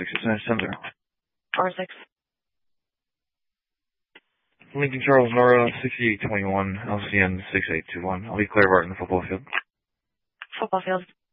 Center. 4-6. Lincoln Charles Nora, 6821, LCN 6821. I'll be clear of art in the football field. Football field.